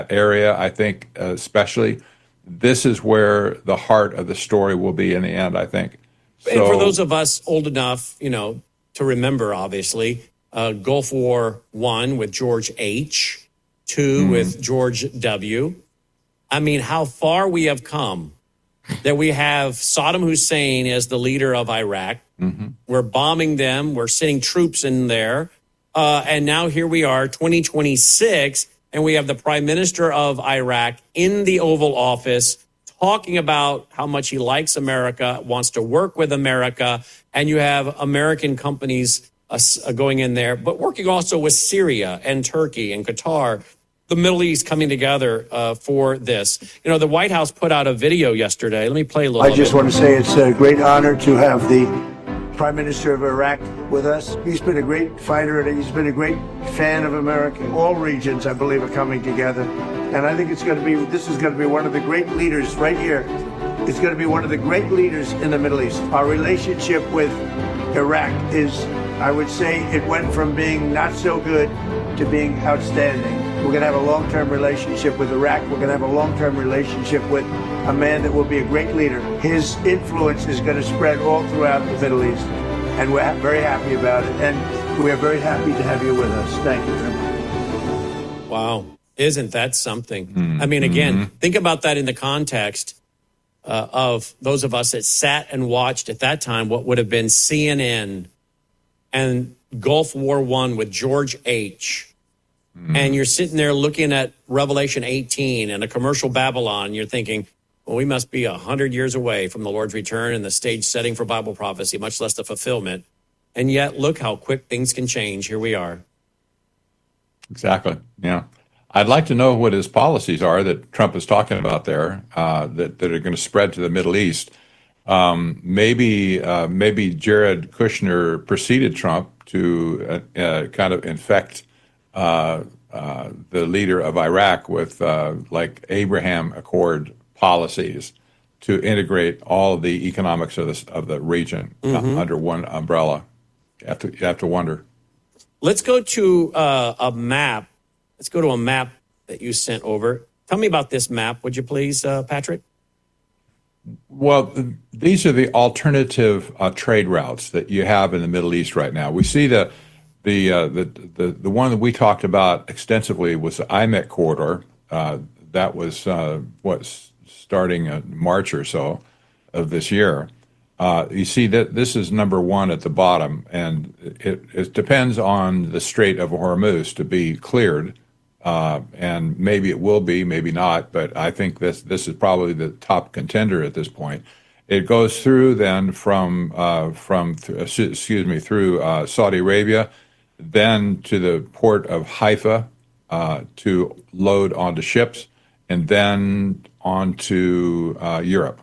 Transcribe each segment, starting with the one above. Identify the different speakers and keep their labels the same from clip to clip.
Speaker 1: area, I think, especially, this is where the heart of the story will be in the end, I think.
Speaker 2: So, and for those of us old enough, to remember, obviously, Gulf War I with George H., II with George W. I mean, how far we have come that we have Saddam Hussein as the leader of Iraq. We're bombing them. We're sending troops in there. And now here we are, 2026, and we have the prime minister of Iraq in the Oval Office talking about how much he likes America, wants to work with America, and you have American companies going in there, but working also with Syria and Turkey and Qatar, the Middle East coming together for this. The White House put out a video yesterday. Let me play a little
Speaker 3: I just want to say it's a great honor to have the Prime Minister of Iraq with us. He's been a great fighter and he's been a great fan of America. All regions, I believe, are coming together. And I think this is going to be one of the great leaders right here. It's going to be one of the great leaders in the Middle East. Our relationship with Iraq is, I would say, it went from being not so good to being outstanding. We're going to have a long-term relationship with Iraq. We're going to have a long-term relationship with a man that will be a great leader. His influence is going to spread all throughout the Middle East, and we're very happy about it. And we're very happy to have you with us. Thank you very much.
Speaker 2: Wow. Isn't that something? I mean, again, think about that in the context of those of us that sat and watched at that time what would have been CNN and Gulf War I with George H., and you're sitting there looking at Revelation 18 and a commercial Babylon. You're thinking, well, we must be 100 years away from the Lord's return and the stage setting for Bible prophecy, much less the fulfillment. And yet, look how quick things can change. Here we are.
Speaker 1: Exactly. Yeah. I'd like to know what his policies are that Trump is talking about there that are going to spread to the Middle East. Maybe Jared Kushner preceded Trump to kind of infect the leader of Iraq with like Abraham Accord policies to integrate all of the economics of the region under one umbrella. You have to wonder.
Speaker 2: Let's go to a map. Let's go to a map that you sent over. Tell me about this map, would you please, Patrick?
Speaker 1: Well, these are the alternative trade routes that you have in the Middle East right now. We see the one that we talked about extensively was the IMEC corridor. That was starting in March or so of this year. You see that this is number one at the bottom, and it depends on the Strait of Hormuz to be cleared, and maybe it will be, maybe not. But I think this is probably the top contender at this point. It goes through then through Saudi Arabia, then to the port of Haifa to load onto ships, and then onto Europe.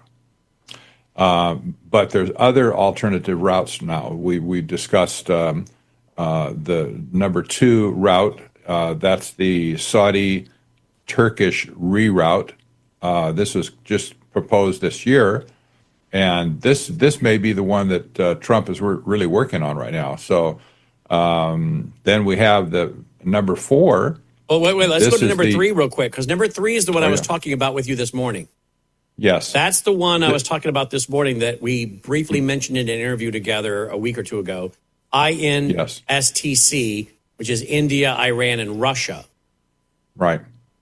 Speaker 1: But there's other alternative routes now. We discussed the number 2 route. That's the Saudi-Turkish reroute. This was just proposed this year, and this may be the one that Trump is really working on right now. So then we have the number 4.
Speaker 2: Well, wait. Let's go to number 3 real quick, because number 3 is the one I was talking about with you this morning.
Speaker 1: Yes.
Speaker 2: That's the one I was talking about this morning that we briefly mentioned in an interview together a week or two ago. INSTC, which is India, Iran, and Russia.
Speaker 1: Right.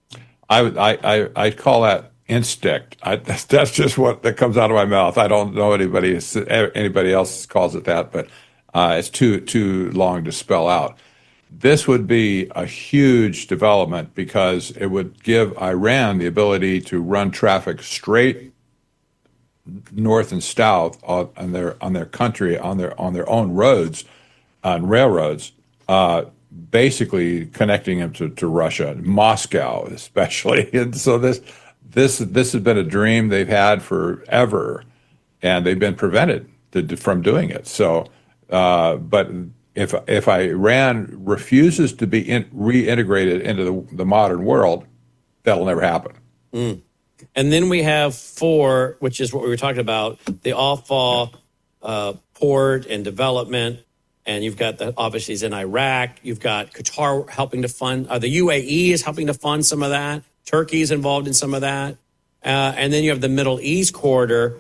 Speaker 1: I call that instinct. That's just what that comes out of my mouth. I don't know anybody else calls it that, but it's too long to spell out. This would be a huge development because it would give Iran the ability to run traffic straight north and south on their country, on their own roads, on railroads, basically connecting them to Russia, Moscow especially. And so this has been a dream they've had forever, and they've been prevented from doing it. So, but if Iran refuses to be reintegrated into the modern world, that'll never happen.
Speaker 2: And then we have 4, which is what we were talking about, the Al-Fa port and development. And you've got obviously is in Iraq. You've got Qatar helping to fund. The UAE is helping to fund some of that. Turkey's involved in some of that. And then you have the Middle East corridor,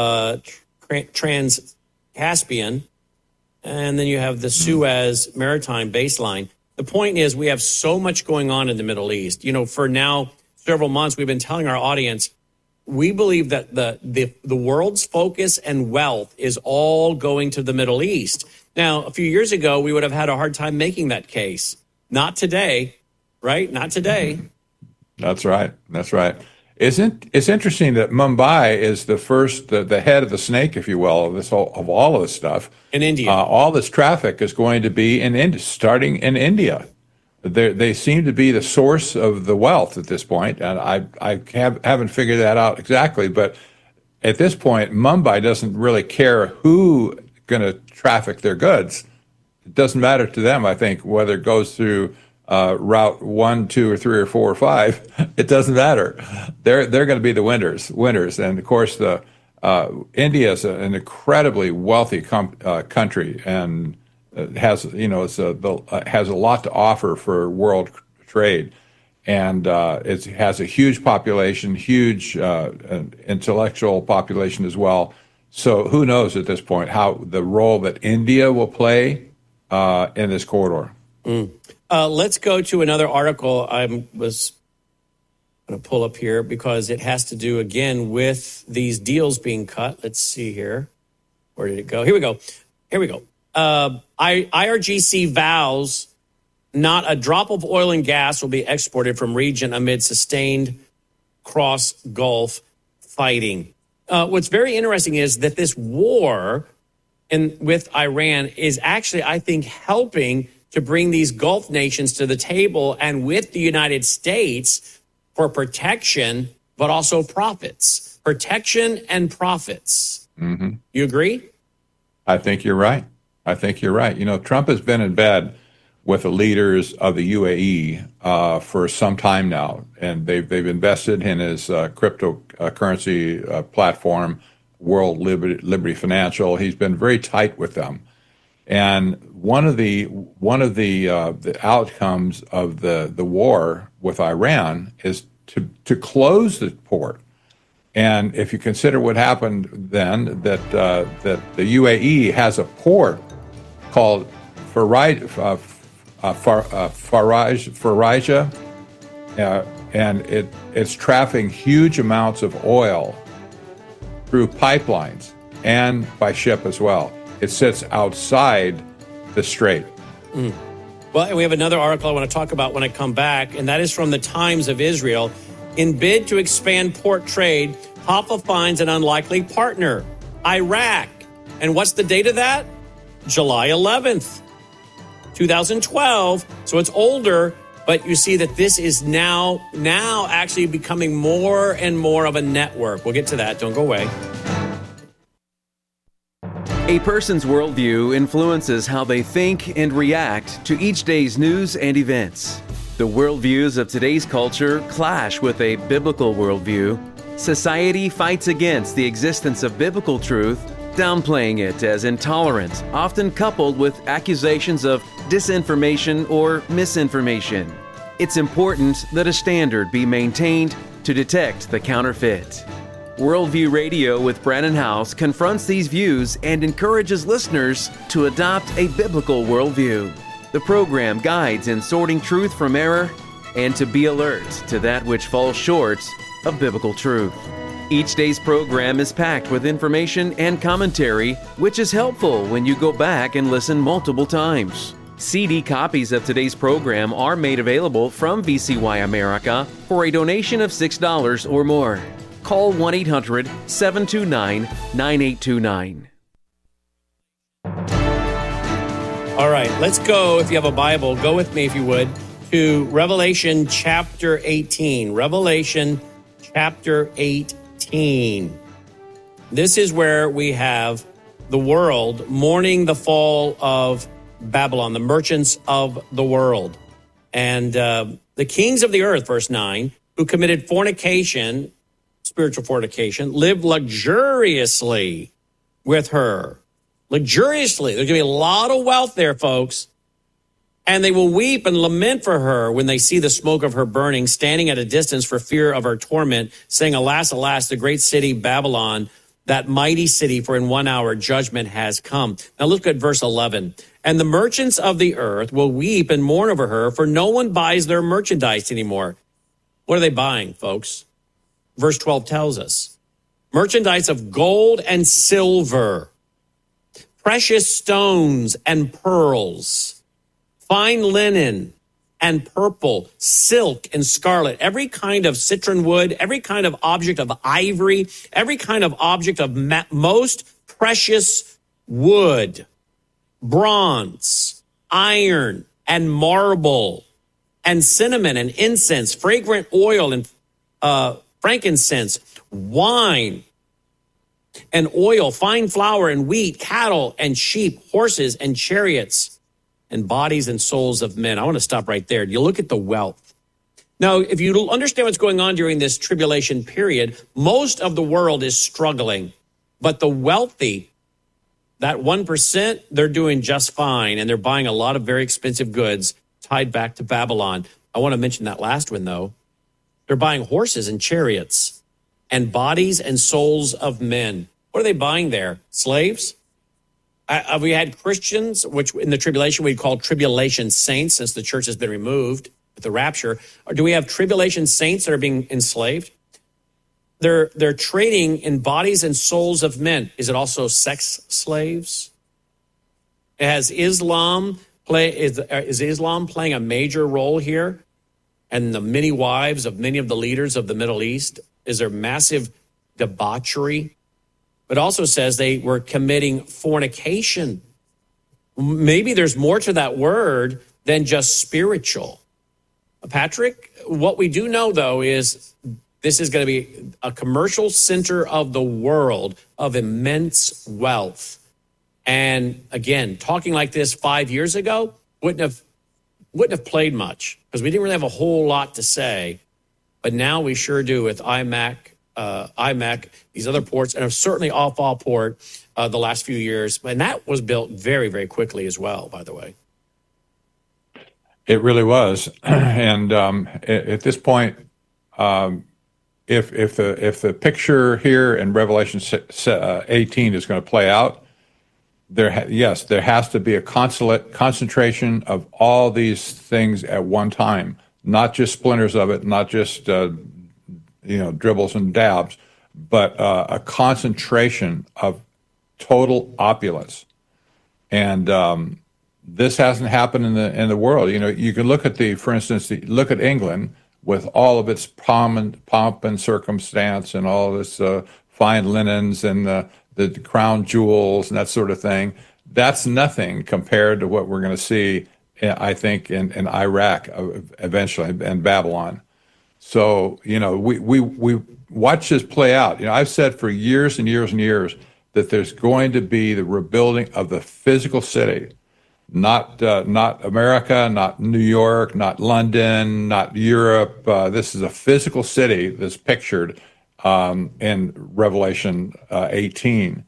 Speaker 2: Trans-Caspian. And then you have the Suez Maritime baseline. The point is we have so much going on in the Middle East. You know, for now several months, we've been telling our audience, we believe that the world's focus and wealth is all going to the Middle East. Now, a few years ago, we would have had a hard time making that case. Not today, right? Not today.
Speaker 1: That's right. That's right. It's interesting that Mumbai is the first, the head of the snake, if you will, of all of this stuff.
Speaker 2: In India.
Speaker 1: All this traffic is going to be in India, starting in India. They seem to be the source of the wealth at this point, and I haven't figured that out exactly. But at this point, Mumbai doesn't really care who going to traffic their goods. It doesn't matter to them, I think, whether it goes through Route 1, 2, or 3, or 4, or 5. It doesn't matter. They're going to be the winners. And of course, India is an incredibly wealthy country, and has has a lot to offer for world trade, and it has a huge population, huge intellectual population as well. So who knows at this point how the role that India will play in this corridor.
Speaker 2: Let's go to another article I was going to pull up here because it has to do again with these deals being cut. Let's see here. Where did it go? Here we go. IRGC vows not a drop of oil and gas will be exported from region amid sustained cross-Gulf fighting. What's very interesting is that this war with Iran is actually, I think, helping to bring these Gulf nations to the table and with the United States for protection, but also profits. Protection and profits. Mm-hmm. You agree?
Speaker 1: I think you're right. You know, Trump has been in bed with the leaders of the UAE for some time now, and they've invested in his cryptocurrency platform, World Liberty Financial. He's been very tight with them, and one of the outcomes of the war with Iran is to close the port. And if you consider what happened then, that the UAE has a port called Faraja, and it's trafficking huge amounts of oil through pipelines and by ship as well. It sits outside the strait.
Speaker 2: Well, we have another article I want to talk about when I come back, and that is from the Times of Israel. In bid to expand port trade, Hoffa finds an unlikely partner, Iraq. And what's the date of that? July 11th, 2012. So it's older, but you see that this is now actually becoming more and more of a network. We'll get to that. Don't go away.
Speaker 4: A person's worldview influences how they think and react to each day's news and events. The worldviews of today's culture clash with a biblical worldview. Society fights against the existence of biblical truth, downplaying it as intolerant, often coupled with accusations of disinformation or misinformation. It's important that a standard be maintained to detect the counterfeit. Worldview Radio with Brannon Howse confronts these views and encourages listeners to adopt a biblical worldview. The program guides in sorting truth from error and to be alert to that which falls short of biblical truth. Each day's program is packed with information and commentary, which is helpful when you go back and listen multiple times. CD copies of today's program are made available from VCY America for a donation of $6 or more. Call 1-800-729-9829.
Speaker 2: All right, let's go. If you have a Bible, go with me, if you would, to Revelation chapter 18. Revelation chapter 18. This is where we have the world mourning the fall of Babylon, the merchants of the world. And the kings of the earth, verse 9, who committed fornication, spiritual fornication, lived luxuriously with her. Luxuriously. There's going to be a lot of wealth there, folks. And they will weep and lament for her when they see the smoke of her burning, standing at a distance for fear of her torment, saying, alas, alas, the great city Babylon, that mighty city, for in 1 hour judgment has come. Now look at verse 11. And the merchants of the earth will weep and mourn over her, for no one buys their merchandise anymore. What are they buying, folks? Verse 12 tells us, merchandise of gold and silver, precious stones and pearls, fine linen and purple, silk and scarlet, every kind of citron wood, every kind of object of ivory, every kind of object of most precious wood, bronze, iron, and marble, and cinnamon and incense, fragrant oil and frankincense, wine and oil, fine flour and wheat, cattle and sheep, horses and chariots, and bodies and souls of men. I want to stop right there. You look at the wealth. Now, if you understand what's going on during this tribulation period, most of the world is struggling, but the wealthy, that 1%, they're doing just fine, and they're buying a lot of very expensive goods tied back to Babylon. I want to mention that last one, though. They're buying horses and chariots and bodies and souls of men. What are they buying there? Slaves? We had Christians, which in the tribulation we'd call tribulation saints, since the church has been removed with the rapture. Or do we have tribulation saints that are being enslaved? They're trading in bodies and souls of men. Is it also sex slaves? Has Islam is Islam playing a major role here? And the many wives of many of the leaders of the Middle East? Is there massive debauchery? But also says they were committing fornication. Maybe there's more to that word than just spiritual. Patrick, what we do know, though, is this is going to be a commercial center of the world of immense wealth. And again, talking like this 5 years ago wouldn't have played much because we didn't really have a whole lot to say. But now we sure do with iMac, these other ports, and certainly Off-All port the last few years. And that was built very, very quickly as well, by the way.
Speaker 1: It really was. And at this point, if the picture here in Revelation 18 is going to play out, there has to be a concentration of all these things at one time, not just splinters of it, not just dribbles and dabs, but a concentration of total opulence. And this hasn't happened in the world. You can look at for instance, look at England with all of its pomp and circumstance and all this fine linens and the crown jewels and that sort of thing. That's nothing compared to what we're going to see, I think, in Iraq eventually and Babylon. So, we watch this play out. I've said for years and years and years that there's going to be the rebuilding of the physical city, not America, not New York, not London, not Europe. This is a physical city that's pictured in Revelation 18.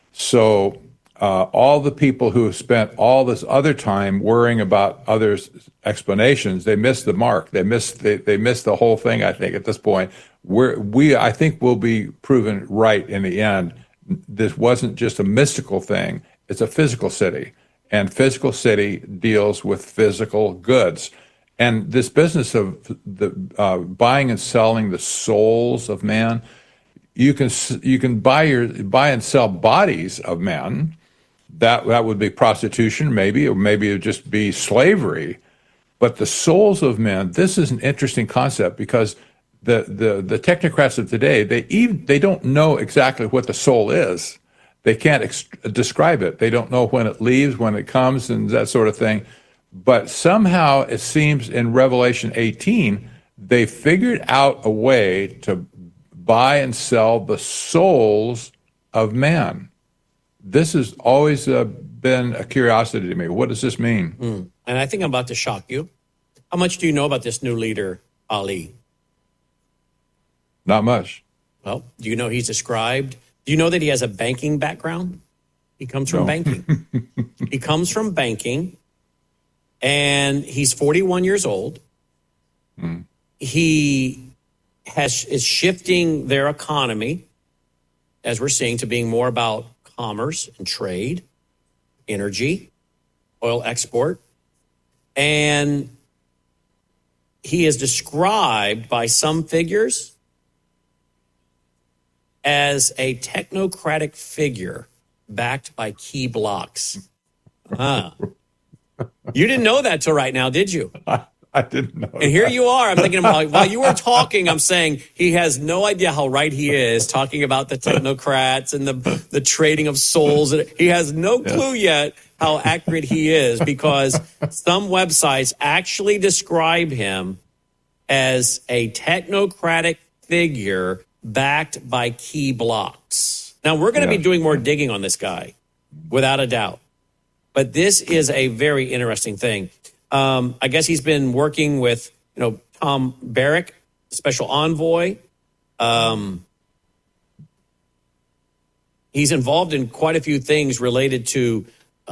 Speaker 1: So all the people who have spent all this other time worrying about others' explanations, they missed the mark. They missed the whole thing, I think, at this point. I think we'll be proven right in the end. This wasn't just a mystical thing. It's a physical city. And physical city deals with physical goods. And this business of the buying and selling the souls of man, you can buy and sell bodies of men. That would be prostitution, maybe, or maybe it would just be slavery. But the souls of men, this is an interesting concept because the technocrats of today, they don't know exactly what the soul is. They can't describe it. They don't know when it leaves, when it comes, and that sort of thing. But somehow it seems in Revelation 18, they figured out a way to buy and sell the souls of man. This has always been a curiosity to me. What does this mean?
Speaker 2: And I think I'm about to shock you. How much do you know about this new leader, Ali?
Speaker 1: Not much.
Speaker 2: Well, do you know he's described? Do you know that he has a banking background? He comes from banking. He comes from banking. and he's 41 years old. He is shifting their economy, as we're seeing, to being more about commerce and trade, energy, oil export. And he is described by some figures as a technocratic figure backed by key blocks. You didn't know that till right now, did you?
Speaker 1: I didn't know.
Speaker 2: And here you are. I'm thinking about, while you were talking, I'm saying he has no idea how right he is, talking about the technocrats and the trading of souls. He has no clue yet how accurate he is, because some websites actually describe him as a technocratic figure backed by key blocks. Now, we're going to be doing more digging on this guy, without a doubt. But this is a very interesting thing. I guess he's been working with, Tom Barrack, special envoy. He's involved in quite a few things related to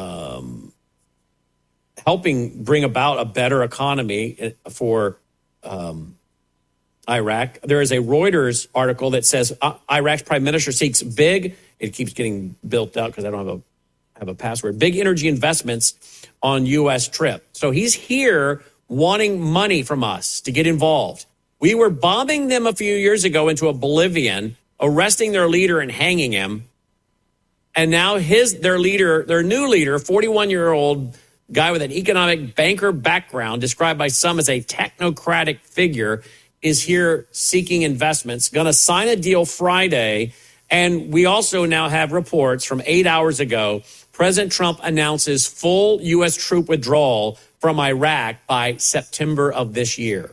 Speaker 2: helping bring about a better economy for Iraq. There is a Reuters article that says Iraq's prime minister seeks big, it keeps getting built out because I don't have a password, big energy investments on U.S. trip. So he's here wanting money from us to get involved. We were bombing them a few years ago into oblivion, arresting their leader and hanging him. And now their new leader, 41-year-old guy with an economic banker background, described by some as a technocratic figure, is here seeking investments, going to sign a deal Friday. And we also now have reports from 8 hours ago. President Trump announces full U.S. troop withdrawal from Iraq by September of this year.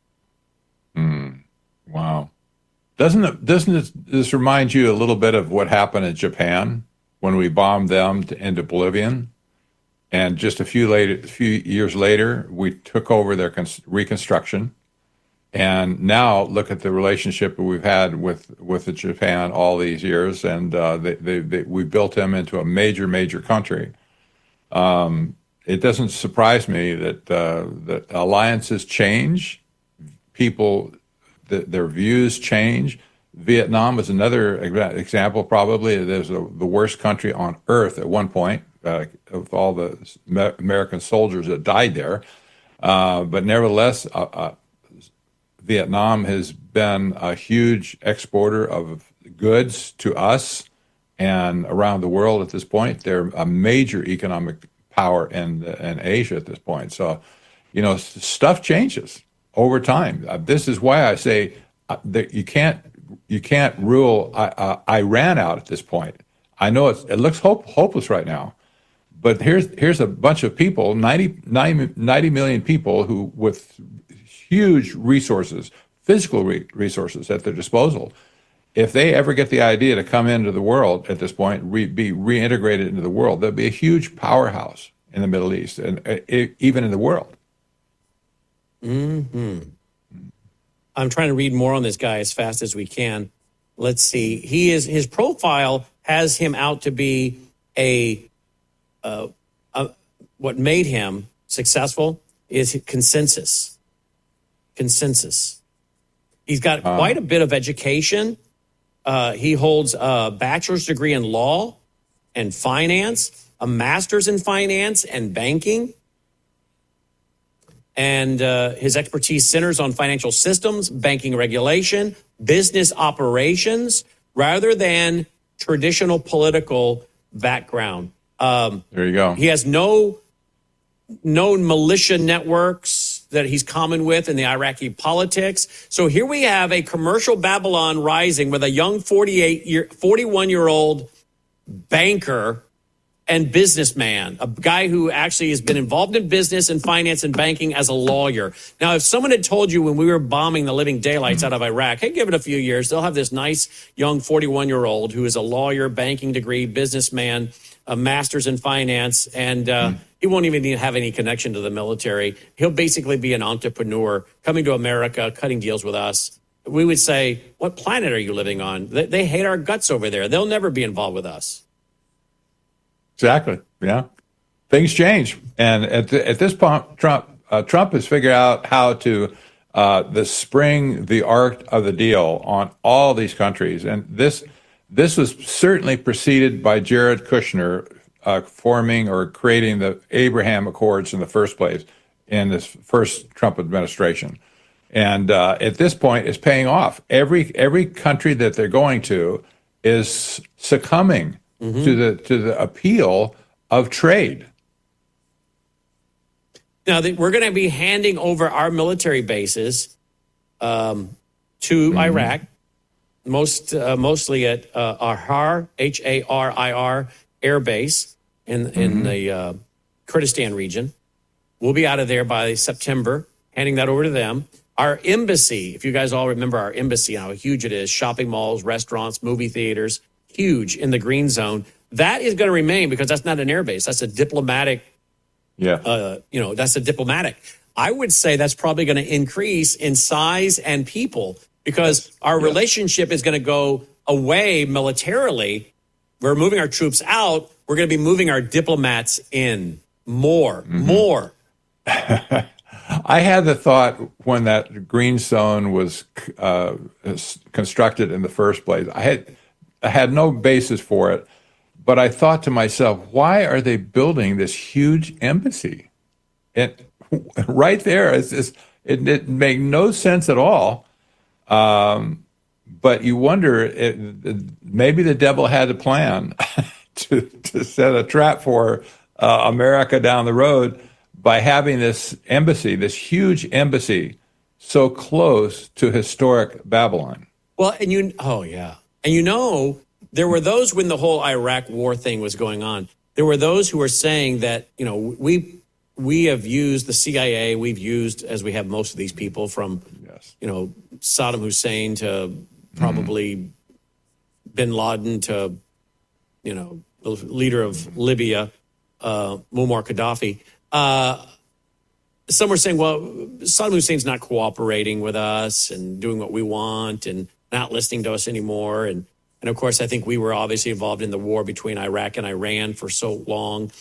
Speaker 1: Wow. Doesn't this remind you a little bit of what happened in Japan when we bombed them into oblivion? And just a few years later, we took over their reconstruction. And now look at the relationship we've had with Japan all these years, and we built them into a major country. It doesn't surprise me that alliances change, their views change. Vietnam is another example. Probably there's the worst country on earth at one point, of all the American soldiers that died there. But nevertheless, Vietnam has been a huge exporter of goods to us and around the world at this point. They're a major economic power in Asia at this point. So, stuff changes over time. This is why I say that you can't rule Iran out at this point. I know it looks hopeless right now, but here's a bunch of people, 90 million people who with huge resources, physical resources at their disposal. If they ever get the idea to come into the world at this point, be reintegrated into the world, there'll be a huge powerhouse in the Middle East and even in the world.
Speaker 2: I'm trying to read more on this guy as fast as we can. Let's see. His profile has him out to be what made him successful is consensus. He's got quite a bit of education. He holds a bachelor's degree in law and finance, a master's in finance and banking. And his expertise centers on financial systems, banking regulation, business operations, rather than traditional political background.
Speaker 1: There you go.
Speaker 2: He has no known militia networks that he's common with in the Iraqi politics. So here we have a commercial Babylon rising with a young 41-year-old banker and businessman, a guy who actually has been involved in business and finance and banking as a lawyer. Now, if someone had told you when we were bombing the living daylights out of Iraq, hey, give it a few years, they'll have this nice young 41-year-old who is a lawyer, banking degree, businessman, a master's in finance, and he won't even have any connection to the military. He'll basically be an entrepreneur coming to America, cutting deals with us. We would say, what planet are you living on? They hate our guts over there. They'll never be involved with us.
Speaker 1: Exactly. Yeah. things change. And at this point, Trump has figured out how to spring the art of the deal on all these countries. And this was certainly preceded by Jared Kushner forming or creating the Abraham Accords in the first place in this first Trump administration. And at this point, it's paying off. Every country that they're going to is succumbing to the appeal of trade.
Speaker 2: Now, we're going to be handing over our military bases to Iraq, mostly at Har, Harir Air Base in the Kurdistan region. We'll be out of there by September, handing that over to them. Our embassy, if you guys all remember our embassy, how huge it is, shopping malls, restaurants, movie theaters, huge in the green zone. That is going to remain because that's not an air base. That's a diplomatic. That's a diplomatic. I would say that's probably going to increase in size and people because our relationship is going to go away militarily. We're moving our troops out. We're going to be moving our diplomats in more.
Speaker 1: I had the thought when that green zone was constructed in the first place. I had no basis for it. But I thought to myself, why are they building this huge embassy? And right there, it made no sense at all. But you wonder, maybe the devil had a plan to set a trap for America down the road by having this embassy, this huge embassy, so close to historic Babylon.
Speaker 2: Well, there were those when the whole Iraq war thing was going on. There were those who were saying that, we have used the CIA. We've used, as we have most of these people, from, Saddam Hussein to probably bin Laden to, the leader of Libya, Muammar Gaddafi. Some were saying, well, Saddam Hussein's not cooperating with us and doing what we want and not listening to us anymore. And of course, I think we were obviously involved in the war between Iraq and Iran for so long.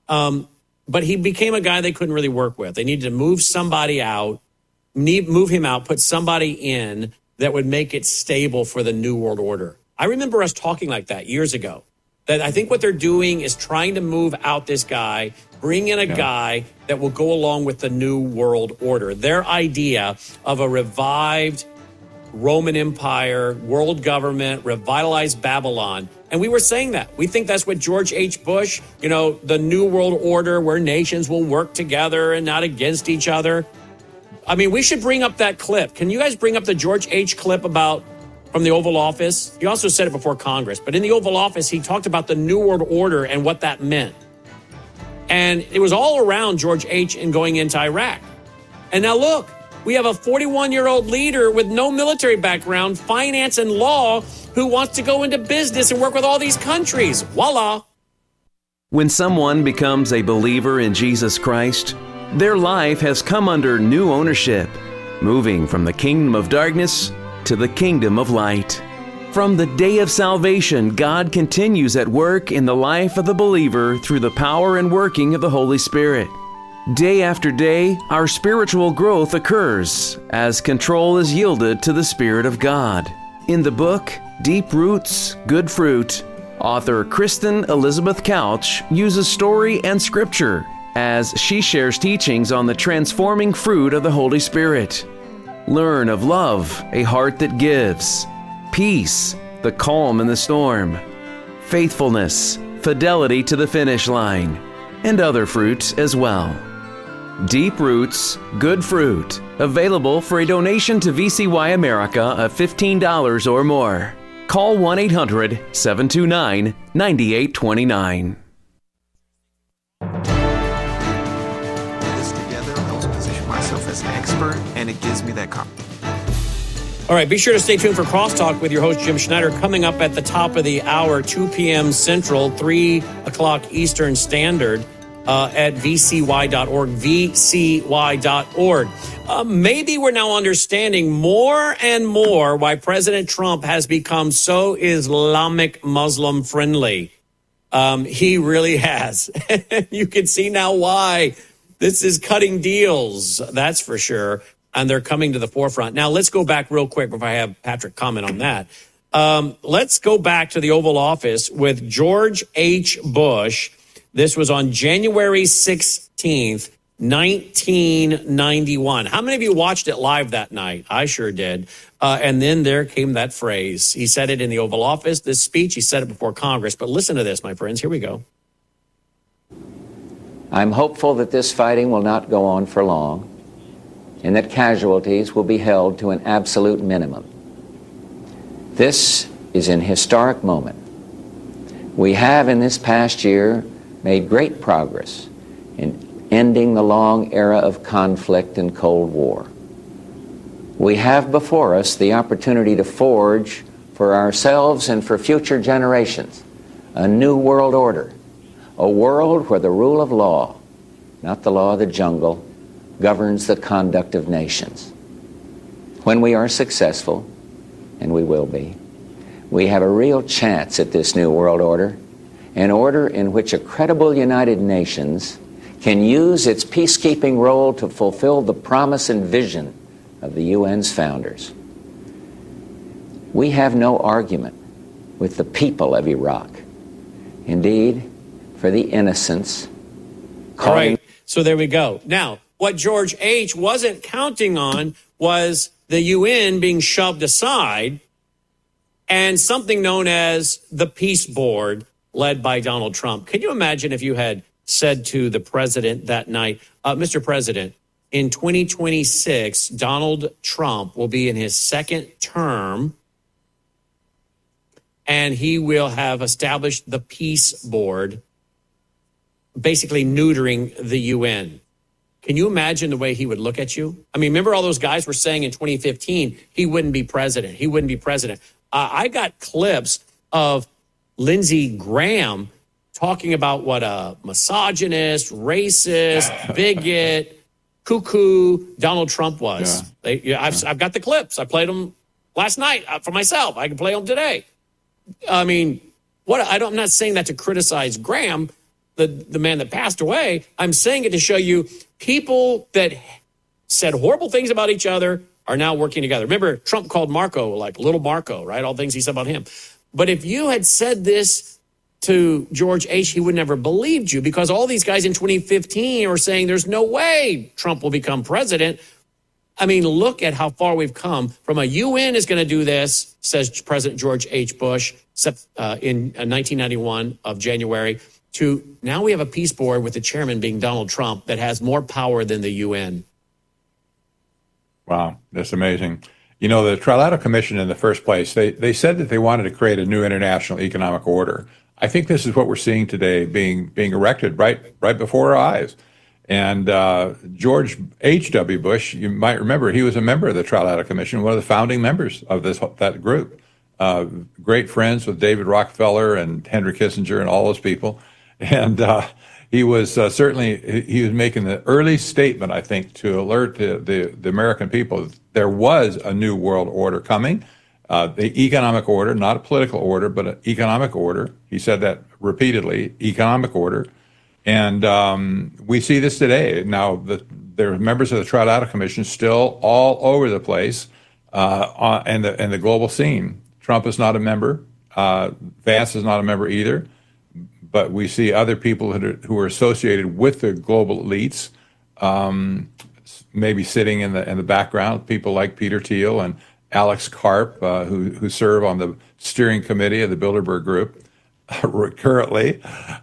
Speaker 2: But he became a guy they couldn't really work with. They needed to move somebody out, move him out, put somebody in that would make it stable for the New World Order. I remember us talking like that years ago, that I think what they're doing is trying to move out this guy, bring in a guy that will go along with the New World Order. Their idea of a revived Roman Empire, world government, revitalized Babylon. And we were saying that. We think that's what George H. Bush, the New World Order, where nations will work together and not against each other. I mean, we should bring up that clip. Can you guys bring up the George H. clip from the Oval Office? He also said it before Congress. But in the Oval Office, he talked about the New World Order and what that meant. And it was all around George H. and going into Iraq. And now look. We have a 41-year-old leader with no military background, finance and law, who wants to go into business and work with all these countries. Voila.
Speaker 4: When someone becomes a believer in Jesus Christ, their life has come under new ownership, moving from the kingdom of darkness to the kingdom of light. From the day of salvation, God continues at work in the life of the believer through the power and working of the Holy Spirit. Day after day, our spiritual growth occurs as control is yielded to the Spirit of God. In the book, Deep Roots, Good Fruit, author Kristen Elizabeth Couch uses story and scripture as she shares teachings on the transforming fruit of the Holy Spirit. Learn of love, a heart that gives, peace, the calm in the storm, faithfulness, fidelity to the finish line, and other fruits as well. Deep Roots, Good Fruit, available for a donation to VCY America of $15 or more. Call 1-800-729-9829.
Speaker 5: This together helps position myself as an expert, and it gives me that confidence.
Speaker 2: All right, be sure to stay tuned for Crosstalk with your host, Jim Schneider, coming up at the top of the hour, 2 p.m. Central, 3 o'clock Eastern Standard. At vcy.org, vcy.org. Maybe we're now understanding more and more why President Trump has become so Islamic Muslim friendly. He really has. You can see now why. This is cutting deals, that's for sure. And they're coming to the forefront. Now, let's go back real quick before I have Patrick comment on that. Let's go back to the Oval Office with George H. Bush. This was on January 16th, 1991. How many of you watched it live that night? I sure did. And then there came that phrase. He said it in the Oval Office, this speech. He said it before Congress. But listen to this, my friends. Here we go.
Speaker 6: I'm hopeful that this fighting will not go on for long and that casualties will be held to an absolute minimum. This is an historic moment. We have in this past year made great progress in ending the long era of conflict and Cold War. We have before us the opportunity to forge for ourselves and for future generations a new world order, a world where the rule of law, not the law of the jungle, governs the conduct of nations. When we are successful, and we will be, we have a real chance at this new world order, an order in which a credible United Nations can use its peacekeeping role to fulfill the promise and vision of the UN's founders. We have no argument with the people of Iraq. Indeed, for the innocents.
Speaker 2: All right, so there we go. Now, what George H. wasn't counting on was the UN being shoved aside and something known as the Peace Board led by Donald Trump. Can you imagine if you had said to the president that night, Mr. President, in 2026, Donald Trump will be in his second term and he will have established the Peace Board, basically neutering the UN. Can you imagine the way he would look at you? I mean, remember all those guys were saying in 2015, he wouldn't be president. He wouldn't be president. I got clips of Lindsey Graham talking about what a misogynist, racist, bigot, cuckoo Donald Trump was. Yeah. I've got the clips. I played them last night for myself. I can play them today. I mean, I'm not saying that to criticize Graham, the man that passed away. I'm saying it to show you people that said horrible things about each other are now working together. Remember, Trump called Marco like little Marco, right? All the things he said about him. But if you had said this to George H., he would never believed you, because all these guys in 2015 were saying there's no way Trump will become president. I mean, look at how far we've come from a UN is going to do this, says President George H. Bush in 1991 of January, to now we have a peace board with the chairman being Donald Trump that has more power than the UN.
Speaker 1: Wow, that's amazing. You know, the Trilateral Commission in the first place, they said that they wanted to create a new international economic order. I think this is what we're seeing today being erected right before our eyes. And George H.W. Bush, you might remember, he was a member of the Trilateral Commission, one of the founding members of that group. Great friends with David Rockefeller and Henry Kissinger and all those people. And he was he was making the early statement, I think, to alert the American people there was a new world order coming, the economic order, not a political order, but an economic order. He said that repeatedly, economic order. And we see this today. Now, there are members of the Trilateral Commission still all over the place and the global scene. Trump is not a member. Vance is not a member either. But we see other people who are associated with the global elites, maybe sitting in the background. People like Peter Thiel and Alex Karp, who serve on the steering committee of the Bilderberg Group currently.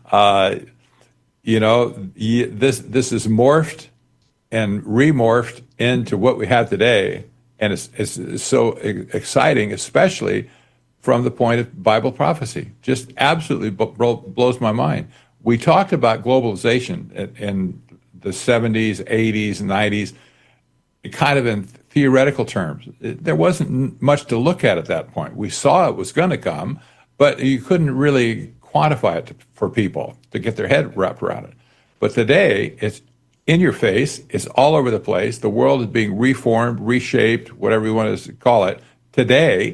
Speaker 1: This is morphed and remorphed into what we have today, and it's so exciting, especially from the point of Bible prophecy. Just absolutely blows my mind. We talked about globalization in the 70s, 80s, 90s, kind of in theoretical terms. There wasn't much to look at that point. We saw it was going to come, but you couldn't really quantify it for people to get their head wrapped around it. But today, it's in your face. It's all over the place. The world is being reformed, reshaped, whatever you want to call it, today.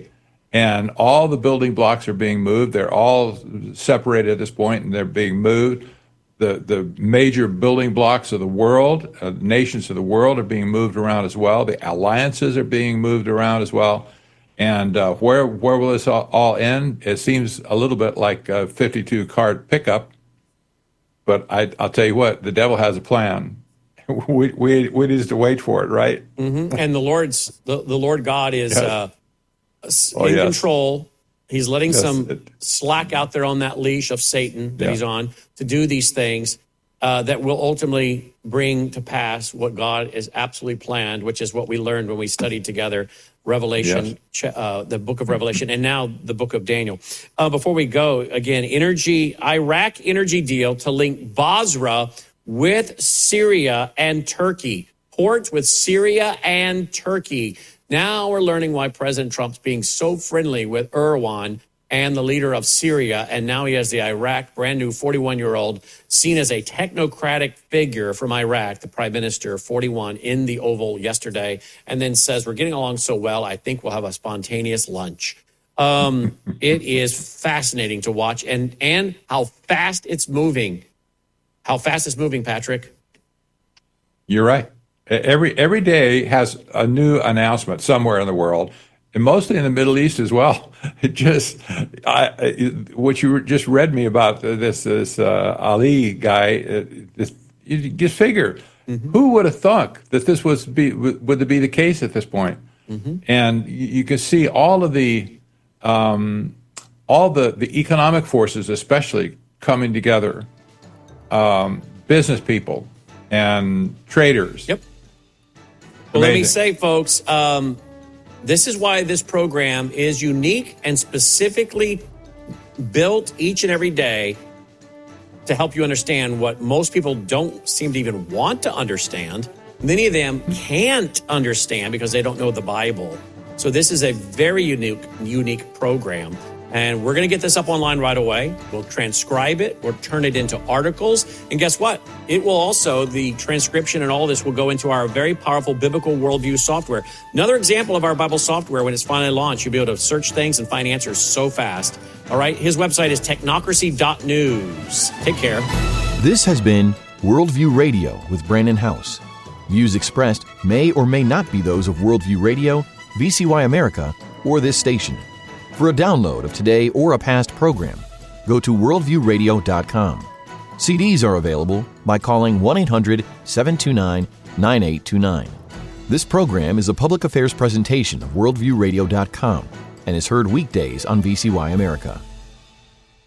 Speaker 1: and all the building blocks are being moved. They're all separated at this point, and they're being moved. The major building blocks of the world, nations of the world, are being moved around as well. The alliances are being moved around as well. And where will this all end? It seems a little bit like a 52-card pickup. But I'll tell you what, the devil has a plan. We need to wait for it, right?
Speaker 2: Mm-hmm. And the Lord God is in control. He's letting some slack out there on that leash of Satan that he's on to do these things that will ultimately bring to pass what God has absolutely planned, which is what we learned when we studied together Revelation, the book of Revelation, and now the book of Daniel. Before we go, again, Iraq energy deal to link Basra with Syria and Turkey. Ports with Syria and Turkey. Now we're learning why President Trump's being so friendly with Erdogan and the leader of Syria, and now he has the Iraq brand new 41-year-old seen as a technocratic figure from Iraq, the prime minister, 41, in the Oval yesterday, and then says, we're getting along so well, I think we'll have a spontaneous lunch. It is fascinating to watch, and how fast it's moving. How fast it's moving, Patrick.
Speaker 1: You're right. Every day has a new announcement somewhere in the world, and mostly in the Middle East as well. What you just read me about this Ali guy, you just figure, who would have thunk that this would be the case at this point? Mm-hmm. And you can see all the economic forces, especially coming together, business people and traders.
Speaker 2: Yep. Well, let me say, folks, this is why this program is unique and specifically built each and every day to help you understand what most people don't seem to even want to understand. Many of them can't understand because they don't know the Bible. So this is a very unique program. And we're going to get this up online right away. We'll transcribe it. We'll turn it into articles. And guess what? It will also, the transcription and all this will go into our very powerful Biblical Worldview software. Another example of our Bible software, when it's finally launched, you'll be able to search things and find answers so fast. All right. His website is technocracy.news. Take care.
Speaker 7: This has been Worldview Radio with Brandon House. Views expressed may or may not be those of Worldview Radio, VCY America, or this station. For a download of today or a past program, go to worldviewradio.com. CDs are available by calling 1-800-729-9829. This program is a public affairs presentation of worldviewradio.com and is heard weekdays on VCY America.